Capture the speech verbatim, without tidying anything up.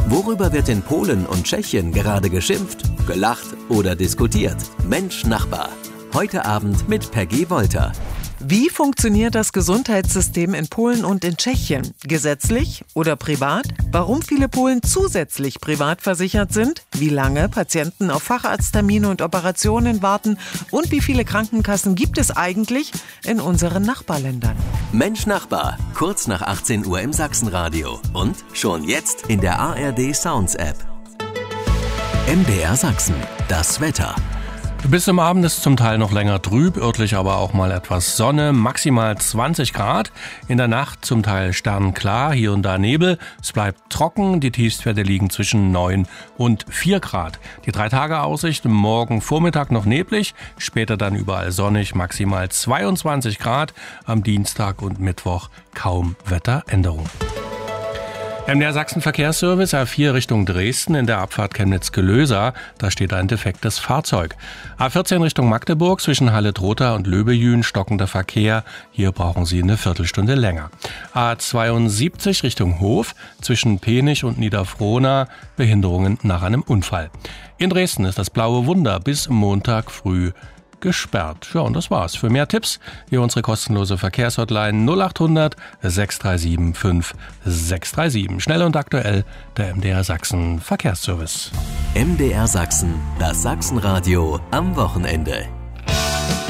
Worüber wird in Polen und Tschechien gerade geschimpft, gelacht oder diskutiert? Mensch Nachbar. Heute Abend mit Peggy Wolter. Wie funktioniert das Gesundheitssystem in Polen und in Tschechien? Gesetzlich oder privat? Warum viele Polen zusätzlich privat versichert sind? Wie lange Patienten auf Facharzttermine und Operationen warten? Und wie viele Krankenkassen gibt es eigentlich in unseren Nachbarländern? Mensch Nachbar, kurz nach achtzehn Uhr im Sachsenradio. Und schon jetzt in der A R D Sounds App. M D R Sachsen, das Wetter. Bis zum Abend ist zum Teil noch länger trüb, örtlich aber auch mal etwas Sonne, maximal zwanzig Grad. In der Nacht zum Teil sternklar, hier und da Nebel. Es bleibt trocken, die Tiefstwerte liegen zwischen neun und vier Grad. Die Drei-Tage-Aussicht, morgen Vormittag noch neblig, später dann überall sonnig, maximal zweiundzwanzig Grad. Am Dienstag und Mittwoch kaum Wetteränderung. M D R Sachsen Verkehrsservice A vier Richtung Dresden in der Abfahrt Chemnitz-Gelösa. Da steht ein defektes Fahrzeug. A vierzehn Richtung Magdeburg zwischen Halle-Trotha und Löbejün stockender Verkehr. Hier brauchen Sie eine Viertelstunde länger. A zweiundsiebzig Richtung Hof zwischen Penich und Niederfrohna. Behinderungen nach einem Unfall. In Dresden ist das Blaue Wunder bis Montag früh gesperrt. Ja, und das war's. Für mehr Tipps hier unsere kostenlose Verkehrshotline null acht hundert sechs drei sieben fünf sechs drei sieben. Schnell und aktuell der M D R Sachsen Verkehrsservice. M D R Sachsen, das Sachsenradio am Wochenende.